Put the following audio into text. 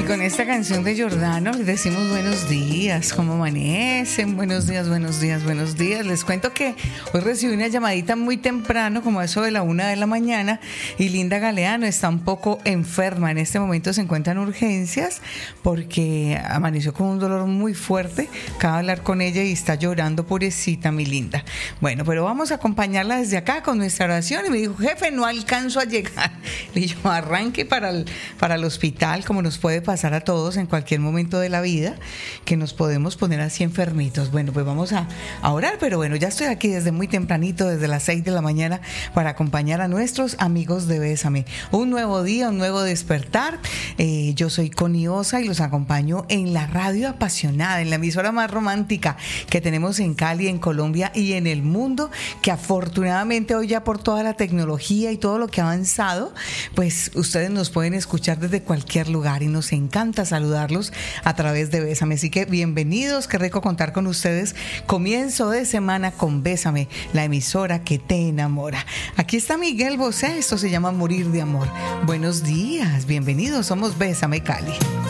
con esta canción de Giordano les decimos buenos días, ¿cómo amanecen? Buenos días, buenos días, buenos días. Les cuento que hoy recibí una llamadita muy temprano, como a eso de la 1 de la mañana, y Linda Galeano está un poco enferma. En este momento se encuentra en urgencias porque amaneció con un dolor muy fuerte. Acabo de hablar con ella y está llorando, pobrecita, mi Linda. Bueno, pero vamos a acompañarla desde acá con nuestra oración. Y me dijo, jefe, no alcanzo a llegar. Y yo, arranque para el hospital, como nos puede pasar a todos en cualquier momento de la vida, que nos podemos poner así enfermitos. Bueno, pues vamos a orar, pero bueno, ya estoy aquí desde muy tempranito, desde las 6 de la mañana, para acompañar a nuestros amigos de Bésame. Un nuevo día, un nuevo despertar. Yo soy Connie Osa y los acompaño en la radio apasionada, en la emisora más romántica que tenemos en Cali, en Colombia y en el mundo, que afortunadamente hoy ya por toda la tecnología y todo lo que ha avanzado, pues ustedes nos pueden escuchar desde cualquier lugar y nos encanta saludarlos a través de Bésame. Así que bienvenidos, qué rico contar con ustedes. Comienzo de semana con Bésame, la emisora que te enamora. Aquí está Miguel Bosé, esto se llama Morir de Amor. Buenos días, bienvenidos, somos Bésame Cali.